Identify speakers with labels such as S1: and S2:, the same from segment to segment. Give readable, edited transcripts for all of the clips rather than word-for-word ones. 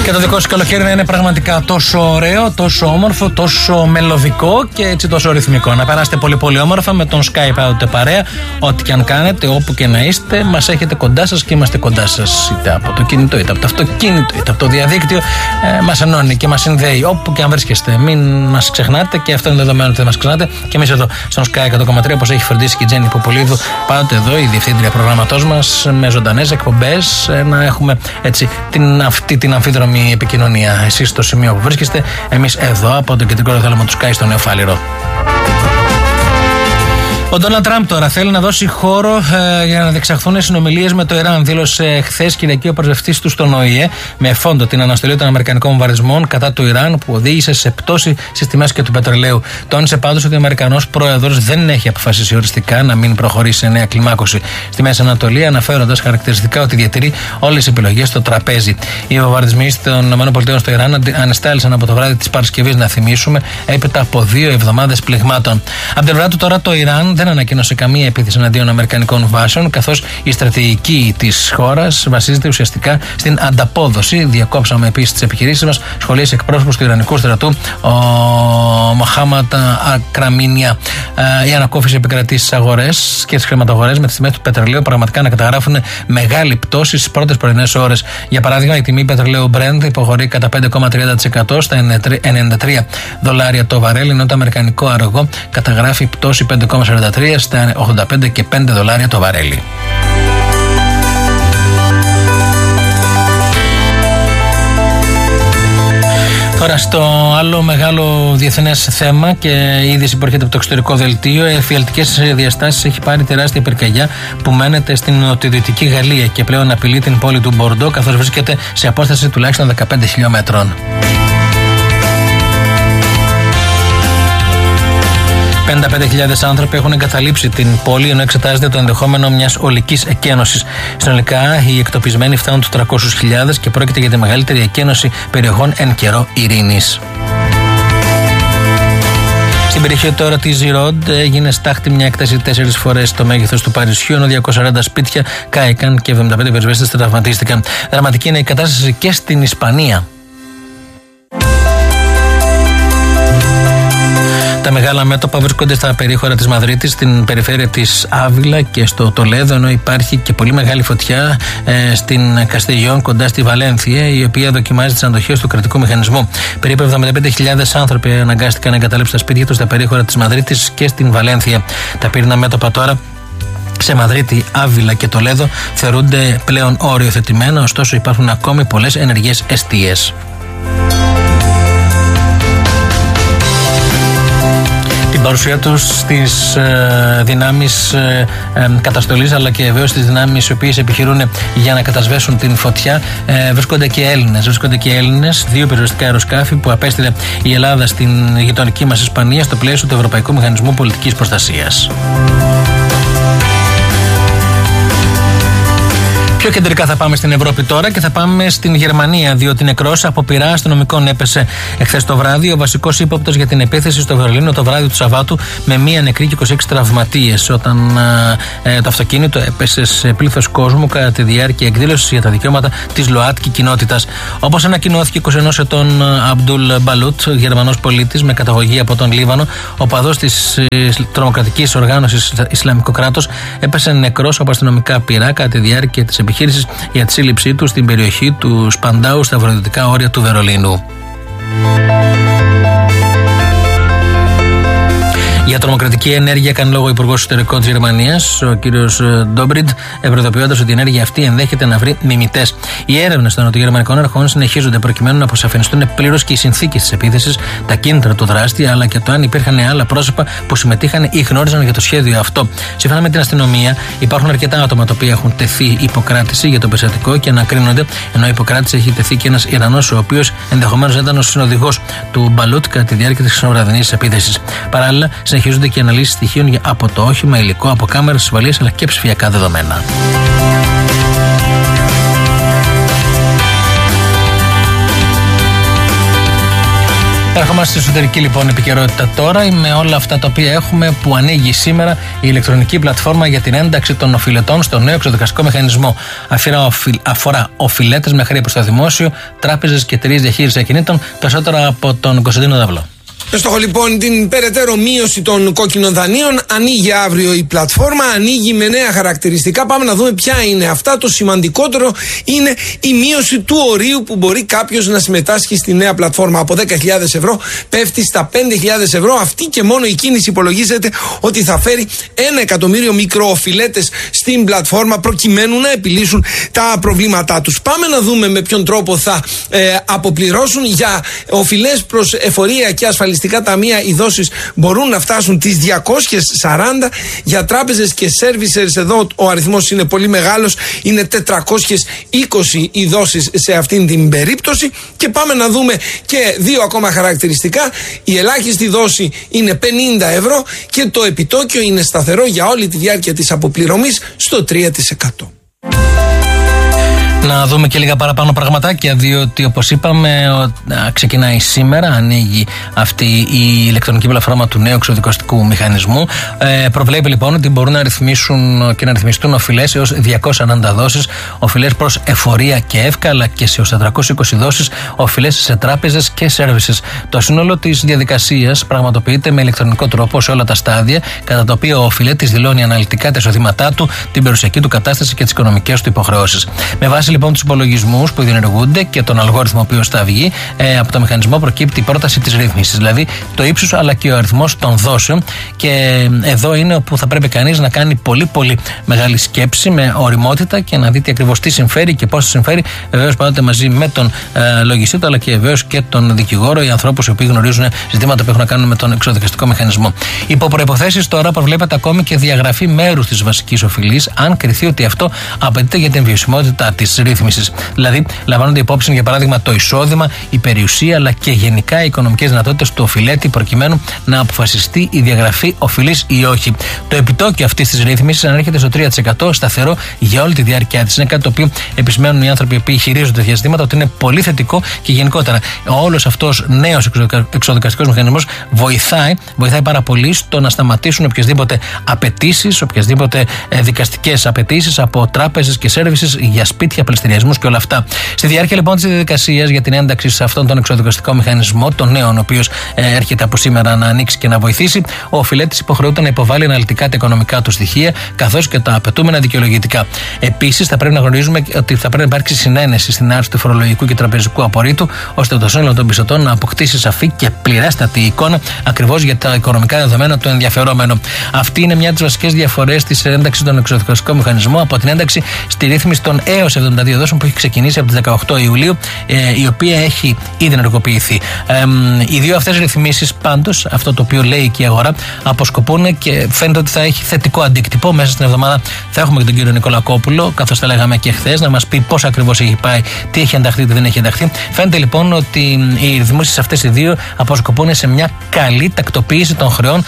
S1: Και το δικό σου καλοκαίρι να είναι πραγματικά τόσο ωραίο, τόσο όμορφο, τόσο μελωδικό και έτσι τόσο ρυθμικό. Να περάσετε πολύ πολύ όμορφα με τον Sky πάντοτε παρέα. Ό,τι και αν κάνετε, όπου και να είστε, μας έχετε κοντά σας και είμαστε κοντά σας. Είτε από το κινητό, είτε από το αυτοκίνητο, είτε από το διαδίκτυο. Μας ενώνει και μας συνδέει όπου και αν βρίσκεστε. Μην μας ξεχνάτε και αυτό είναι δεδομένο ότι δεν μας ξεχνάτε. Και εμείς εδώ στον Sky 100,3, όπως έχει φροντίσει και η Τζέννη Ποπολίδου, πάντοτε εδώ η διευθύντρια προγραμματός μας, με ζωντανές εκπομπές, να έχουμε έτσι αυτή την αμφίδρομη επικοινωνία. Εσείς στο σημείο που βρίσκεστε, εμείς εδώ από το κεντρικό ρεθάλαμο του Sky στο Νέο Φάληρο. Ο Ντόναλντ Τραμπ τώρα θέλει να δώσει χώρο για να διεξαχθούν συνομιλίες με το Ιράν. Δήλωσε χθες Κυριακή ο πρεσβευτής του στον ΟΗΕ με φόντο την αναστολή των αμερικανικών βομβαρδισμών κατά του Ιράν που οδήγησε σε πτώση στις τιμές και του πετρελαίου. Τόνισε πάντως ότι ο Αμερικανός πρόεδρος δεν έχει αποφασίσει οριστικά να μην προχωρήσει σε νέα κλιμάκωση στη Μέση Ανατολή, αναφέροντας χαρακτηριστικά ότι διατηρεί όλες τις επιλογές στο τραπέζι. Οι βομβαρδισμοί των ΗΠΑ στο Ιράν ανεστάλησαν από το βράδυ της Παρασκευής, να θυμίσουμε, έπειτα από 2 εβδομάδες πληγμάτων. Από την πλευρά του τώρα το Ιράν δεν ανακοίνωσε καμία επίθεση εναντίον αμερικανικών βάσεων, καθώς η στρατηγική της χώρας βασίζεται ουσιαστικά στην ανταπόδοση. Διακόψαμε επίσης τις επιχειρήσεις μας, σχολίασε εκπρόσωπος του Ιρανικού στρατού, ο Μοχάμαντ Ακραμίνια. Η ανακούφιση επικρατεί στις αγορές και τις χρηματαγορές, με τις τιμές του πετρελαίου πραγματικά να καταγράφουν μεγάλη πτώση στις πρώτες πρωινές ώρες. Για παράδειγμα, η τιμή πετρελαίου Brent υποχωρεί κατά 5,30% στα $93 το βαρέλι, ενώ το αμερικανικό αργό καταγράφει πτώση 5,43% στα $85 και $5 το βαρέλι. Τώρα στο άλλο μεγάλο διεθνές θέμα και η είδηση που έρχεται από το εξωτερικό δελτίο, εφιαλτικές διαστάσεις έχει πάρει τεράστια πυρκαγιά που μένεται στην νοτιοδυτική Γαλλία και πλέον απειλεί την πόλη του Μπορντό, καθώς βρίσκεται σε απόσταση τουλάχιστον 15 χιλιόμετρων. 55.000 άνθρωποι έχουν εγκαταλείψει την πόλη, ενώ εξετάζεται το ενδεχόμενο μιας ολικής εκένωσης. Συνολικά, οι εκτοπισμένοι φτάνουν τους 300.000 και πρόκειται για τη μεγαλύτερη εκένωση περιοχών εν καιρό ειρήνης. Στην περιοχή τώρα της Ζιρόντ έγινε στάχτη μια έκταση 4 φορές το μέγεθος του Παρισιού, ενώ 240 σπίτια κάηκαν και 75 πυροσβέστες τραυματίστηκαν. Δραματική είναι η κατάσταση και στην Ισπανία. Τα μεγάλα μέτωπα βρίσκονται στα περίχωρα της Μαδρίτης, στην περιφέρεια της Άβυλα και στο Τολέδο, ενώ υπάρχει και πολύ μεγάλη φωτιά στην Καστελιόν κοντά στη Βαλένθια, η οποία δοκιμάζει τις αντοχές του κρατικού μηχανισμού. Περίπου 75.000 άνθρωποι αναγκάστηκαν να εγκαταλείψουν τα σπίτια τους στα περίχωρα της Μαδρίτης και στην Βαλένθια. Τα πύριντα μέτωπα τώρα σε Μαδρίτη, Άβυλα και Τολέδο θεωρούνται πλέον οριοθετημένα, ωστόσο υπάρχουν ακόμη πολλές ενεργές εστίες. Την παρουσία τους στις δυνάμεις καταστολής, αλλά και βεβαίως στις δυνάμεις οι οποίες επιχειρούν για να κατασβέσουν την φωτιά, βρίσκονται και Έλληνες. 2 πυροσβεστικά αεροσκάφη που απέστειλε η Ελλάδα στην γειτονική μας Ισπανία στο πλαίσιο του Ευρωπαϊκού Μηχανισμού Πολιτικής Προστασίας. Πιο κεντρικά θα πάμε στην Ευρώπη τώρα και θα πάμε στην Γερμανία, διότι νεκρός από πειρά αστυνομικών έπεσε εχθές το βράδυ ο βασικός ύποπτος για την επίθεση στο Βερολίνο το βράδυ του Σαββάτου, με 1 νεκρή και 26 τραυματίες, όταν το αυτοκίνητο έπεσε σε πλήθος κόσμου κατά τη διάρκεια εκδήλωσης για τα δικαιώματα της ΛΟΑΤΚΙ κοινότητας. Όπως ανακοινώθηκε, 21 ετών Αμπντούλ Μπαλούτ, Γερμανός πολίτης με καταγωγή από τον Λίβανο, οπαδός της τρομοκρατικής οργάνωσης Ισλαμικό κράτος, έπεσε νεκρός από αστυνομικά πειρά κατά τη διάρκεια της επιχείρησης για τη σύλληψή του στην περιοχή του Σπαντάου στα βορειοδυτικά όρια του Βερολίνου. Για τρομοκρατική ενέργεια κάνει λόγο ο Υπουργός Εσωτερικών της Γερμανίας, ο κ. Ντόμπριντ, προειδοποιώντας ότι η ενέργεια αυτή ενδέχεται να βρει μιμητές. Οι έρευνες των νοτιογερμανικών αρχών συνεχίζονται προκειμένου να αποσαφινιστούν πλήρως και οι συνθήκες της επίθεσης, τα κίνητρα του δράστη, αλλά και το αν υπήρχαν άλλα πρόσωπα που συμμετείχαν ή γνώριζαν για το σχέδιο αυτό. Σύμφωνα με την αστυνομία, υπάρχουν αρκετά άτομα τα οποία έχουν τεθεί υποκράτηση για το περιστατικό και ανακρίνονται, ενώ υποκράτηση έχει τεθεί και ένας Ιρανός, ο οποίος ενδεχομένως ήταν ο συνοδηγός του Μπαλούτ κατά τη διάρκεια της ξενοβραδινής επίθεσης. Παράλληλα, συνεχίζονται και αναλύσεις στοιχείων από το όχημα, υλικό, από κάμερες ασφαλείας αλλά και ψηφιακά δεδομένα. Ερχόμαστε στη εσωτερική λοιπόν επικαιρότητα τώρα με όλα αυτά τα οποία έχουμε, που ανοίγει σήμερα η ηλεκτρονική πλατφόρμα για την ένταξη των οφειλετών στο νέο εξοδικαστικό μηχανισμό. Αφορά οφειλέτες με χρέη προς το δημόσιο, τράπεζες και εταιρείες διαχείρισης ακινήτων. Περισσότερα από τον Κωνσταντίνο Δαυλό.
S2: Με στόχο λοιπόν την περαιτέρω μείωση των κόκκινων δανείων, ανοίγει αύριο η πλατφόρμα, ανοίγει με νέα χαρακτηριστικά. Πάμε να δούμε ποια είναι αυτά. Το σημαντικότερο είναι η μείωση του ορίου που μπορεί κάποιος να συμμετάσχει στη νέα πλατφόρμα. Από 10.000 ευρώ πέφτει στα 5.000 ευρώ. Αυτή και μόνο η κίνηση υπολογίζεται ότι θα φέρει 1 εκατομμύριο μικροοφιλέτες στην πλατφόρμα προκειμένου να επιλύσουν τα προβλήματά τους. Πάμε να δούμε με ποιον τρόπο θα αποπληρώσουν. Για οφειλές προς εφορία και ασφαλιστικά ταμεία οι δόσεις μπορούν να φτάσουν τις 240. Για τράπεζες και servicers εδώ ο αριθμός είναι πολύ μεγάλος, είναι 420 οι δόσεις σε αυτήν την περίπτωση. Και πάμε να δούμε και δύο ακόμα χαρακτηριστικά. Η ελάχιστη δόση είναι 50 ευρώ και το επιτόκιο είναι σταθερό για όλη τη διάρκεια της αποπληρωμής στο 3%.
S1: Να δούμε και λίγα παραπάνω πραγματάκια, διότι όπως είπαμε ξεκινάει σήμερα, ανοίγει αυτή η ηλεκτρονική πλατφόρμα του νέου εξοδικαστικού μηχανισμού. Προβλέπει λοιπόν ότι μπορούν να ρυθμίσουν και να ρυθμιστούν οφειλές έως 240 δόσεις, οφειλές προς εφορία και εύκα, αλλά και σε 420 δόσεις οφειλές σε τράπεζες και services. Το σύνολο της διαδικασίας πραγματοποιείται με ηλεκτρονικό τρόπο σε όλα τα στάδια, κατά το οποίο ο οφειλέτης δηλώνει αναλυτικά τα εισοδήματά του, την περιουσιακή του κατάσταση και τις οικονομικές του υποχρεώσεις. Με βάση λοιπόν τους υπολογισμούς που διενεργούνται και τον αλγόριθμο ο οποίος θα βγει από το μηχανισμό, προκύπτει η πρόταση της ρύθμισης, δηλαδή το ύψος αλλά και ο αριθμός των δόσεων. Και εδώ είναι όπου θα πρέπει κανείς να κάνει πολύ μεγάλη σκέψη με ωριμότητα και να δει τι ακριβώς τι συμφέρει και πώς συμφέρει. Βεβαίως πάντοτε μαζί με τον λογιστή του, αλλά και βεβαίως και τον δικηγόρο, οι ανθρώπους οι οποίοι γνωρίζουν ζητήματα που έχουν να κάνουν με τον εξοδικαστικό μηχανισμό. Υπό προϋποθέσεις τώρα προβλέπεται ακόμη και διαγραφή μέρους της βασικής οφειλής, αν κριθεί ότι αυτό απαιτείται για την βιωσιμότητα της ρύθμισης. Δηλαδή, λαμβάνονται υπόψη για παράδειγμα το εισόδημα, η περιουσία αλλά και γενικά οι οικονομικές δυνατότητες του οφειλέτη, προκειμένου να αποφασιστεί η διαγραφή οφειλής ή όχι. Το επιτόκιο αυτής της ρύθμισης ανέρχεται στο 3%, σταθερό για όλη τη διάρκεια της. Είναι κάτι το οποίο επισημαίνουν οι άνθρωποι που χειρίζονται τέτοια ζητήματα ότι είναι πολύ θετικό και γενικότερα όλος αυτός νέος εξοδικαστικός μηχανισμός βοηθάει πάρα πολύ στο να σταματήσουν οποιασδήποτε απαιτήσεις, οποιασδήποτε δικαστικές απαιτήσεις από τράπεζες και services για σπίτια, πληστηριασμούς και όλα αυτά. Στη διάρκεια λοιπόν της διαδικασίας για την ένταξη σε αυτόν τον εξοδικαστικό μηχανισμό, τον νέο, ο οποίος έρχεται από σήμερα να ανοίξει και να βοηθήσει, ο οφειλέτης υποχρεούται να υποβάλει αναλυτικά τα οικονομικά του στοιχεία, καθώς και τα απαιτούμενα δικαιολογητικά. Επίσης, θα πρέπει να γνωρίζουμε ότι θα πρέπει να υπάρξει συνένεση στην άρση του φορολογικού και τραπεζικού απορρίτου, ώστε το σύνολο των πιστωτών να αποκτήσει σαφή και πληρέστατη εικόνα ακριβώς για τα οικονομικά δεδομένα του ενδιαφερόμενου. Αυτή είναι μια από τις βασικές διαφορές της ένταξης στον εξοδικαστικό μηχανισμό από την ένταξη στη ρύθμιση των έως 72 δόσεων που έχει ξεκινήσει από τις 18 Ιουλίου, η οποία έχει ήδη ενεργοποιηθεί. Οι δύο αυτές ρυθμίσεις, πάντως, αυτό το οποίο λέει και η αγορά, αποσκοπούν και φαίνεται ότι θα έχει θετικό αντίκτυπο. Μέσα στην εβδομάδα θα έχουμε και τον κύριο Νικολακόπουλο, καθώς τα λέγαμε και χθες, να μας πει πώς ακριβώς έχει πάει, τι έχει ενταχθεί, τι δεν έχει ενταχθεί. Φαίνεται λοιπόν ότι οι ρυθμίσεις αυτές οι δύο αποσκοπούν σε μια καλή τακτοποίηση των χρεών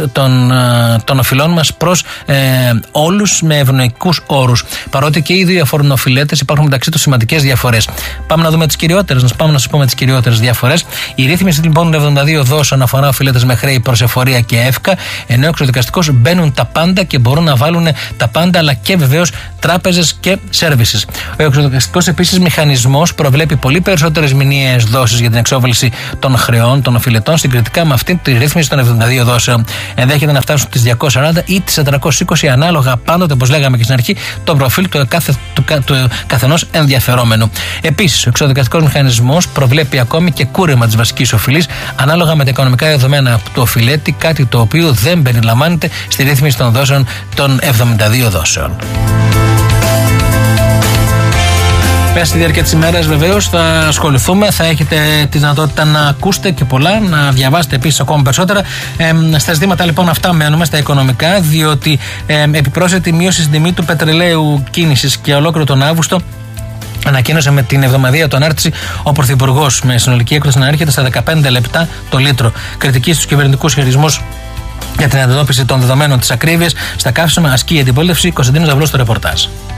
S1: των οφειλών μας προς όλους με ευνοϊκούς όρους. Παρότι και οι δύο αφορούν οφειλέτες, υπάρχουν μεταξύ τους σημαντικές διαφορές. Πάμε να δούμε τις κυριότερες, να σας πούμε τις κυριότερες διαφορές. Η ρύθμιση λοιπόν των 72 δόσεων αφορά οφειλέτες με χρέη προς εφορία και εύκα, ενώ εξοδικαστικώς μπαίνουν τα πάντα και μπορούν να βάλουν τα πάντα, αλλά και βεβαίως τράπεζες και services. Ο εξοδικαστικός επίσης μηχανισμός προβλέπει πολύ περισσότερες μηνιαίες δόσεις για την εξόβαλση των χρεών των οφειλετών, συγκριτικά με αυτή τη ρύθμιση των 72 δόσεων. Ενδέχεται να φτάσουν τις 240 ή τις 420, ανάλογα πάντοτε, όπως λέγαμε και στην αρχή, το προφίλ του καθενός ενδιαφερόμενου. Επίσης, ο εξοδικαστικός μηχανισμός προβλέπει ακόμη και κούρεμα της βασικής οφειλής ανάλογα με τα οικονομικά δεδομένα του οφειλέτη, κάτι το οποίο δεν περιλαμβάνεται στη ρύθμιση των δόσεων των 72 δόσεων. Μέσα στη διάρκεια της ημέρας βεβαίως θα ασχοληθούμε, θα έχετε τη δυνατότητα να ακούσετε και πολλά, να διαβάσετε επίσης ακόμα περισσότερα. Στα ζητήματα λοιπόν αυτά μένουμε, στα οικονομικά, διότι επιπρόσθετη μείωση στην τιμή του πετρελαίου κίνησης και ολόκληρο τον Αύγουστο ανακοίνωσε με την εβδομαδιαία του ανάρτηση ο Πρωθυπουργός, με συνολική έκδοση να έρχεται στα 15 λεπτά το λίτρο. Κριτική στους κυβερνητικούς χειρισμούς για την αντιμετώπιση των δεδομένων της ακρίβειας στα καύσιμα ασκεί η αντιπολίτευση. Κωνσταντίνος Δαυλός στο ρεπορτάζ.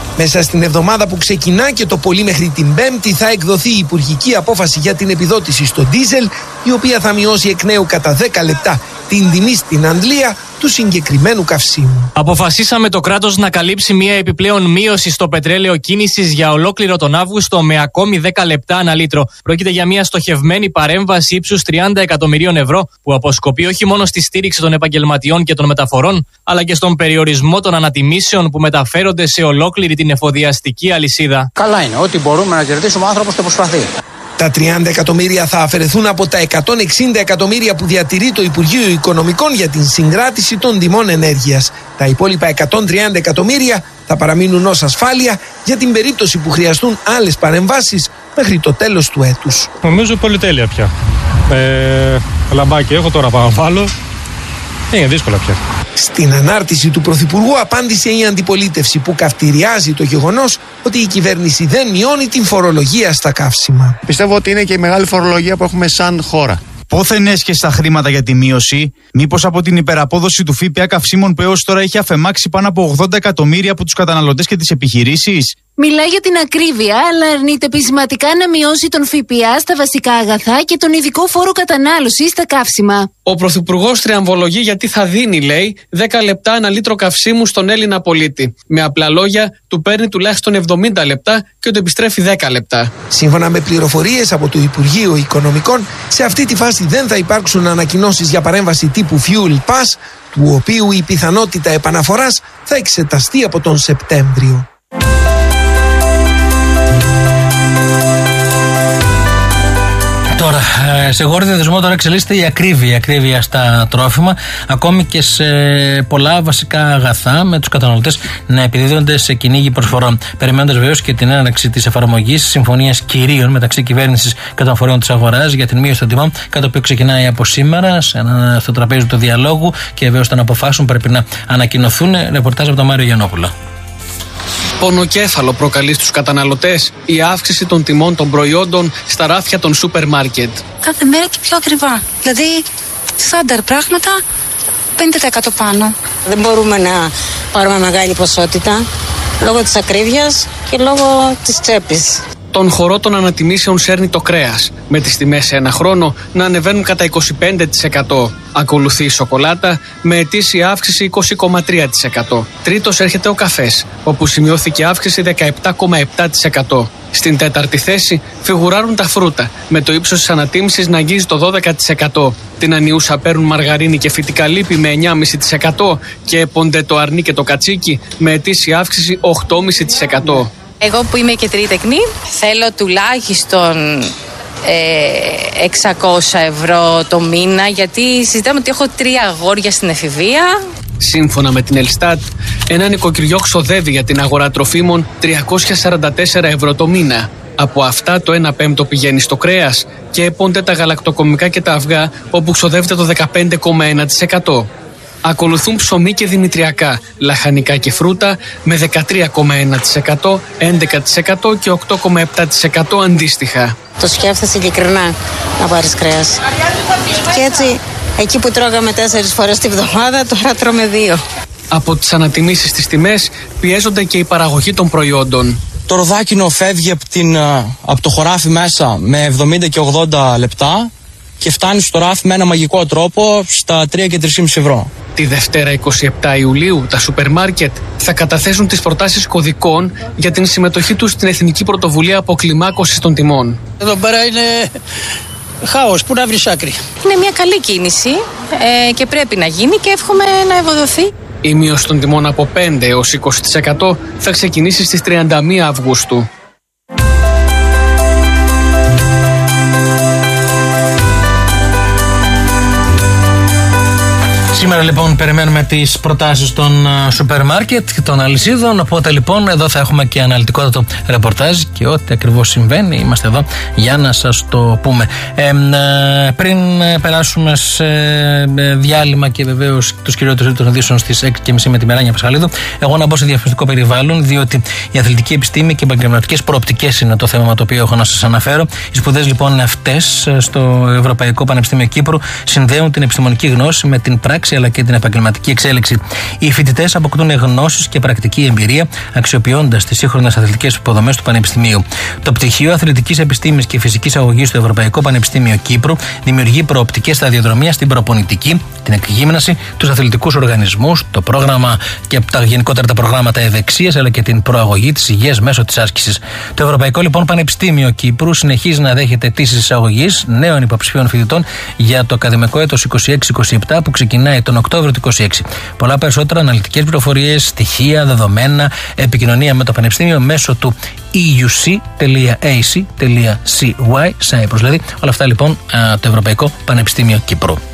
S2: Μέσα στην εβδομάδα που ξεκινά και το πολύ μέχρι την Πέμπτη θα εκδοθεί η υπουργική απόφαση για την επιδότηση στο ντίζελ, η οποία θα μειώσει εκ νέου κατά 10 λεπτά την τιμή στην Αγγλία του συγκεκριμένου καυσίμου.
S3: Αποφασίσαμε το κράτος να καλύψει μια επιπλέον μείωση στο πετρέλαιο κίνησης για ολόκληρο τον Αύγουστο με ακόμη 10 λεπτά ανά λίτρο. Πρόκειται για μια στοχευμένη παρέμβαση ύψους 30 εκατομμυρίων ευρώ που αποσκοπεί όχι μόνο στη στήριξη των επαγγελματιών και των μεταφορών, αλλά και στον περιορισμό των ανατιμήσεων που μεταφέρονται σε ολόκληρη την εφοδιαστική αλυσίδα.
S4: Καλά είναι. Ό,τι μπορούμε να κερδίσουμε, ο άνθρωπος το προσπαθεί.
S2: Τα 30 εκατομμύρια θα αφαιρεθούν από τα 160 εκατομμύρια που διατηρεί το Υπουργείο Οικονομικών για την συγκράτηση των τιμών ενέργειας. Τα υπόλοιπα 130 εκατομμύρια θα παραμείνουν ως ασφάλεια για την περίπτωση που χρειαστούν άλλες παρεμβάσεις μέχρι το τέλος του έτους.
S5: Νομίζω πολυτέλεια πια. Λαμπάκι έχω τώρα πάω να βάλω. Είναι δύσκολα πια.
S2: Στην ανάρτηση του Πρωθυπουργού απάντησε η αντιπολίτευση που καυτηριάζει το γεγονός ότι η κυβέρνηση δεν μειώνει την φορολογία στα καύσιμα.
S6: Πιστεύω ότι είναι και η μεγάλη φορολογία που έχουμε σαν χώρα.
S7: Πόθεν έσχεσαι τα χρήματα για τη μείωση, μήπως από την υπεραπόδοση του ΦΠΑ καυσίμων που έως τώρα έχει αφαιμάξει πάνω από 80 εκατομμύρια από τους καταναλωτές και τις επιχειρήσεις?
S8: Μιλάει για την ακρίβεια, αλλά αρνείται πεισματικά να μειώσει τον ΦΠΑ στα βασικά αγαθά και τον ειδικό φόρο κατανάλωσης στα καύσιμα.
S9: Ο Πρωθυπουργός τριαμβολογεί γιατί θα δίνει, λέει, 10 λεπτά ένα λίτρο καυσίμου στον Έλληνα πολίτη. Με απλά λόγια, του παίρνει τουλάχιστον 70 λεπτά και του επιστρέφει 10 λεπτά.
S2: Σύμφωνα με πληροφορίες από το Υπουργείο Οικονομικών, σε αυτή τη φάση δεν θα υπάρξουν ανακοινώσεις για παρέμβαση τύπου Fuel Pass, του οποίου η πιθανότητα επαναφοράς θα εξεταστεί από τον Σεπτέμβριο.
S1: Τώρα, σε γόρδιο δεσμό τώρα εξελίσσεται η ακρίβεια στα τρόφιμα, ακόμη και σε πολλά βασικά αγαθά, με τους καταναλωτές να επιδίδονται σε κυνήγι προσφορών. Περιμένοντας βεβαίως και την έναρξη της εφαρμογής συμφωνίας κυρίων μεταξύ κυβέρνησης και των φορέων της αγοράς για την μείωση των τιμών, κάτι το οποίο ξεκινάει από σήμερα στο τραπέζι του διαλόγου και βεβαίως των αποφάσεων πρέπει να ανακοινωθούν. Ρεπορτάζ από τον Μάριο Γιαννόπουλο.
S9: Πονοκέφαλο προκαλεί στους καταναλωτές η αύξηση των τιμών των προϊόντων στα ράφια των σούπερ μάρκετ.
S10: Κάθε μέρα και πιο ακριβά. Δηλαδή, στάνταρ πράγματα, 50% πάνω.
S11: Δεν μπορούμε να πάρουμε μεγάλη ποσότητα λόγω της ακρίβειας και λόγω της τσέπης.
S9: Τον χορό των ανατιμήσεων σέρνει το κρέας, με τις τιμές σε ένα χρόνο να ανεβαίνουν κατά 25%. Ακολουθεί η σοκολάτα με ετήσια αύξηση 20,3%. Τρίτος έρχεται ο καφές, όπου σημειώθηκε αύξηση 17,7%. Στην τέταρτη θέση φιγουράρουν τα φρούτα, με το ύψος της ανατίμησης να αγγίζει το 12%. Την ανιούσα παίρνουν μαργαρίνη και φυτικά λίπη με 9,5% και έπονται το αρνί και το κατσίκι με ετήσια αύξηση 8,5%.
S10: Εγώ που είμαι και τρίτεκνη, θέλω τουλάχιστον 600 ευρώ το μήνα, γιατί συζητάμε ότι έχω 3 αγόρια στην εφηβεία.
S9: Σύμφωνα με την Ελστάτ, ένα νοικοκυριό ξοδεύει για την αγορά τροφίμων 344 ευρώ το μήνα. Από αυτά το 1/5 πηγαίνει στο κρέας και έπονται τα γαλακτοκομικά και τα αυγά, όπου ξοδεύεται το 15,1%. Ακολουθούν ψωμί και δημητριακά, λαχανικά και φρούτα με 13,1%, 11% και 8,7% αντίστοιχα.
S11: Το σκέφτεσαι ειλικρινά να πάρεις κρέας. Και έτσι, εκεί που τρώγαμε 4 φορές τη βδομάδα, τώρα τρώμε 2.
S9: Από τις ανατιμήσεις στις τιμές πιέζονται και η παραγωγή των προϊόντων.
S12: Το ροδάκινο φεύγει από το χωράφι μέσα με 70 και 80 λεπτά και φτάνει στο ράφι με ένα μαγικό τρόπο στα 3 και 3,5 ευρώ.
S9: Τη Δευτέρα 27 Ιουλίου τα σούπερ μάρκετ θα καταθέσουν τις προτάσεις κωδικών για την συμμετοχή τους στην Εθνική Πρωτοβουλία Αποκλιμάκωσης των Τιμών.
S4: Εδώ πέρα είναι χάος, πού να βρεις άκρη.
S10: Είναι μια καλή κίνηση και πρέπει να γίνει και εύχομαι να ευοδοθεί.
S9: Η μείωση των τιμών από 5 έως 20% θα ξεκινήσει στις 31 Αυγούστου.
S1: Σήμερα λοιπόν περιμένουμε τις προτάσεις των σούπερ μάρκετ και των αλυσίδων, οπότε λοιπόν εδώ θα έχουμε και αναλυτικότατο ρεπορτάζ και ό,τι ακριβώς συμβαίνει είμαστε εδώ για να σας το πούμε. Πριν περάσουμε σε διάλειμμα και βεβαίως τους κυριότερους των ειδήσεων στις 6:30 με τη Μεράνια Πασχαλίδου, εγώ να μπω σε διαφορετικό περιβάλλον, διότι η αθλητική επιστήμη και οι επαγγελματικές προοπτικές είναι το θέμα με το οποίο έχω να σας αναφέρω. Οι σπουδές λοιπόν αυτές στο Ευρωπαϊκό Πανεπιστήμιο Κύπρου συνδέουν την επιστημονική γνώση με την πράξη, αλλά και την επαγγελματική εξέλιξη. Οι φοιτητές αποκτούν γνώσεις και πρακτική εμπειρία, αξιοποιώντας τις σύγχρονες αθλητικές υποδομές του Πανεπιστημίου. Το Πτυχίο Αθλητικής Επιστήμης και Φυσικής Αγωγής στο Ευρωπαϊκό Πανεπιστήμιο Κύπρου δημιουργεί προοπτικές σταδιοδρομία στην προπονητική, την εκγύμναση, τους αθλητικούς οργανισμούς, το πρόγραμμα και γενικότερα τα προγράμματα ευεξίας, αλλά και την προαγωγή της υγείας μέσω της άσκησης. Το Ευρωπαϊκό λοιπόν Πανεπιστήμιο Κύπρου συνεχίζει να δέχεται αιτήσεις εισαγωγής νέων υποψηφίων φοιτητών για το ακαδημικό έτος 26-27 που ξεκινάει τον Οκτώβριο του 26. Πολλά περισσότερα αναλυτικές πληροφορίες, στοιχεία, δεδομένα, επικοινωνία με το Πανεπιστήμιο μέσω του euc.ac.cy, Cyprus δηλαδή. Όλα αυτά λοιπόν το Ευρωπαϊκό Πανεπιστήμιο Κύπρου.